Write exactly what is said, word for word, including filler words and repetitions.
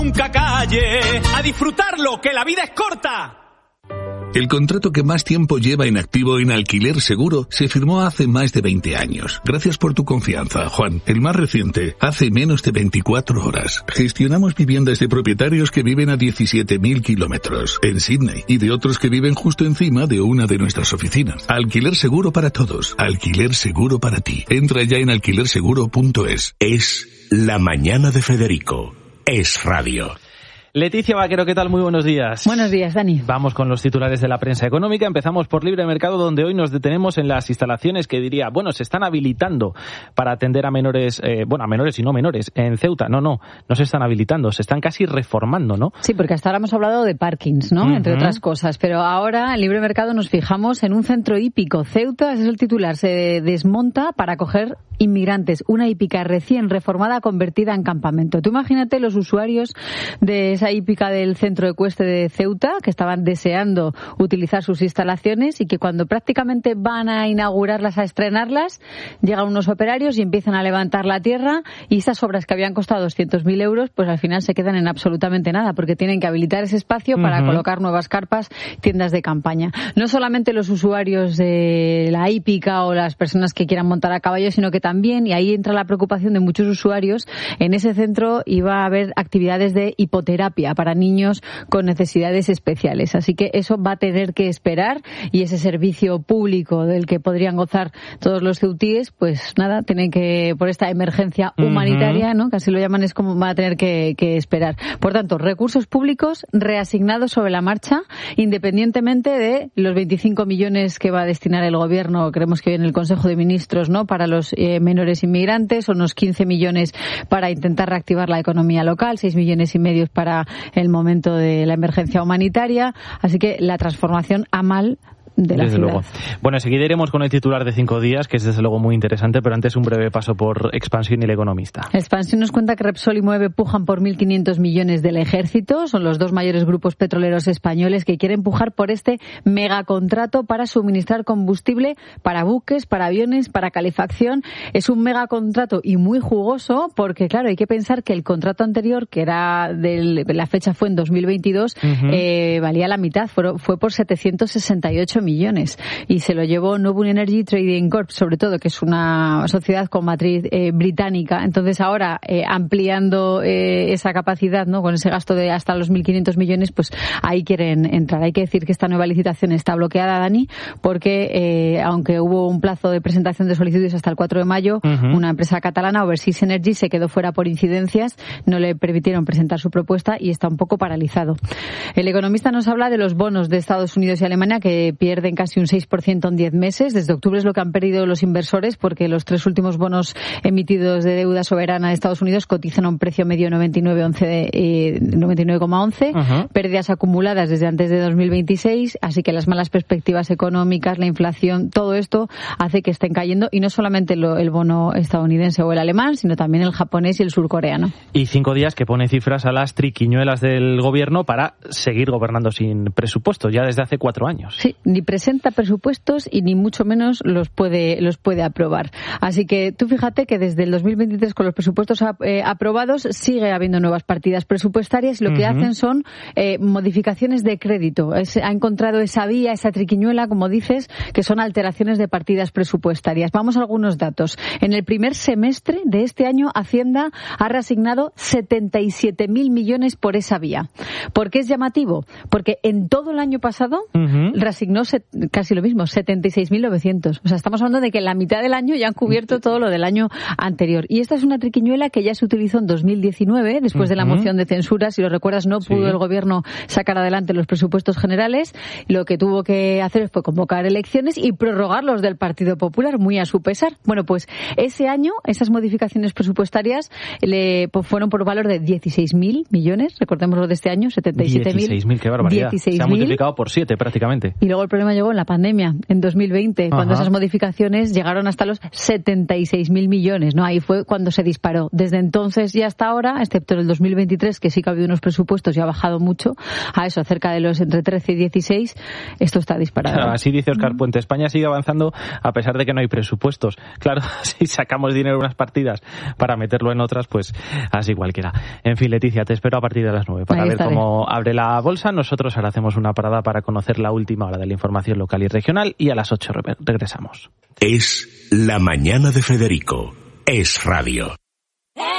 Nunca calle, a disfrutarlo, que la vida es corta. El contrato que más tiempo lleva en activo en Alquiler Seguro se firmó hace más de veinte años. Gracias por tu confianza, Juan. El más reciente, hace menos de veinticuatro horas. Gestionamos viviendas de propietarios que viven a diecisiete mil kilómetros en Sydney y de otros que viven justo encima de una de nuestras oficinas. Alquiler Seguro para todos. Alquiler Seguro para ti. Entra ya en alquiler seguro punto es. Es La Mañana de Federico. Es radio. Leticia Vaquero, ¿qué tal? Muy buenos días. Buenos días, Dani. Vamos con los titulares de la prensa económica. Empezamos por Libre Mercado, donde hoy nos detenemos en las instalaciones que diría, bueno, se están habilitando para atender a menores, eh, bueno, a menores y no menores, en Ceuta. No, no, no se están habilitando, se están casi reformando, ¿no? Sí, porque hasta ahora hemos hablado de parkings, ¿no? Uh-huh. Entre otras cosas. Pero ahora, en Libre Mercado, nos fijamos en un centro hípico. Ceuta, ese es el titular, se desmonta para acoger inmigrantes. Una hípica recién reformada convertida en campamento. Tú imagínate los usuarios de esa hípica del centro ecuestre de Ceuta, que estaban deseando utilizar sus instalaciones y que cuando prácticamente van a inaugurarlas, a estrenarlas, llegan unos operarios y empiezan a levantar la tierra, y estas obras que habían costado doscientos mil euros, pues al final se quedan en absolutamente nada, porque tienen que habilitar ese espacio para uh-huh. colocar nuevas carpas, tiendas de campaña. No solamente los usuarios de la hípica o las personas que quieran montar a caballo, sino que también, y ahí entra la preocupación de muchos usuarios, en ese centro iba a haber actividades de hipoterapia para niños con necesidades especiales. Así que eso va a tener que esperar, y ese servicio público del que podrían gozar todos los ceutíes, pues nada, tienen que, por esta emergencia humanitaria, ¿no?, que así lo llaman, es como van a tener que, que esperar. Por tanto, recursos públicos reasignados sobre la marcha, independientemente de los veinticinco millones que va a destinar el gobierno, creemos que hoy en el Consejo de Ministros, ¿no?, para los eh, menores inmigrantes, unos quince millones para intentar reactivar la economía local, seis millones y medio para el momento de la emergencia humanitaria. Así que la transformación a mal de la desde ciudad. Luego. Bueno, enseguida iremos con el titular de cinco días, que es desde luego muy interesante, pero antes un breve paso por Expansión y El Economista. Expansión nos cuenta que Repsol y Moeve pujan por mil quinientos millones del Ejército. Son los dos mayores grupos petroleros españoles que quieren pujar por este megacontrato para suministrar combustible para buques, para aviones, para calefacción. Es un megacontrato y muy jugoso, porque claro, hay que pensar que el contrato anterior, que era del, la fecha fue en dos mil veintidós, uh-huh. eh, valía la mitad, fue, fue por setecientos sesenta y ocho millones, y se lo llevó Novum Energy Trading Corp, sobre todo, que es una sociedad con matriz eh, británica. Entonces ahora, eh, ampliando eh, esa capacidad, ¿no?, con ese gasto de hasta los mil quinientos millones, pues ahí quieren entrar. Hay que decir que esta nueva licitación está bloqueada, Dani, porque eh, aunque hubo un plazo de presentación de solicitudes hasta el cuatro de mayo, uh-huh. una empresa catalana, Overseas Energy, se quedó fuera por incidencias, no le permitieron presentar su propuesta y está un poco paralizado. El Economista nos habla de los bonos de Estados Unidos y Alemania, que pierden casi un seis por ciento en diez meses. Desde octubre es lo que han perdido los inversores, porque los tres últimos bonos emitidos de deuda soberana de Estados Unidos cotizan a un precio medio noventa y nueve coma once. Uh-huh. Pérdidas acumuladas desde antes de dos mil veintiséis, así que las malas perspectivas económicas, la inflación, todo esto hace que estén cayendo, y no solamente lo, el bono estadounidense o el alemán, sino también el japonés y el surcoreano. Y cinco días que pone cifras a las triquiñuelas del gobierno para seguir gobernando sin presupuesto, ya desde hace cuatro años. Sí, ni presenta presupuestos y ni mucho menos los puede los puede aprobar. Así que tú fíjate que desde el dos mil veintitrés, con los presupuestos eh, aprobados, sigue habiendo nuevas partidas presupuestarias, y lo uh-huh. que hacen son eh, modificaciones de crédito. Es, ha encontrado esa vía, esa triquiñuela, como dices, que son alteraciones de partidas presupuestarias. Vamos a algunos datos. En el primer semestre de este año, Hacienda ha reasignado setenta y siete mil millones por esa vía. ¿Por qué es llamativo? Porque en todo el año pasado uh-huh. reasignó set, casi lo mismo, setenta y seis mil novecientos. O sea, estamos hablando de que en la mitad del año ya han cubierto todo lo del año anterior. Y esta es una triquiñuela que ya se utilizó en dos mil diecinueve, después uh-huh. de la moción de censura. Si lo recuerdas, no pudo sí. el gobierno sacar adelante los presupuestos generales. Lo que tuvo que hacer fue convocar elecciones y prorrogarlos del Partido Popular, muy a su pesar. Bueno, pues ese año, esas modificaciones presupuestarias le pues, fueron por valor de dieciséis mil millones. Recordemos lo de este año, setenta y siete mil. dieciséis mil, qué barbaridad. dieciséis, se ha multiplicado por siete prácticamente. Y luego el problema llegó en la pandemia, en dos mil veinte, Ajá. cuando esas modificaciones llegaron hasta los setenta y seis mil millones, ¿no? Ahí fue cuando se disparó. Desde entonces y hasta ahora, excepto en el dos mil veintitrés, que sí que ha habido unos presupuestos y ha bajado mucho, a eso, cerca de los entre trece y dieciséis, esto está disparado. Así dice Óscar Puente. España sigue avanzando a pesar de que no hay presupuestos. Claro, si sacamos dinero en unas partidas para meterlo en otras, pues así cualquiera. En fin, Leticia, te espero a partir de las nueve para Ahí ver estaré. Cómo abre la bolsa. Nosotros ahora hacemos una parada para conocer la última hora de la información local y regional y a las ocho regresamos. Es La Mañana de Federico. Es Radio.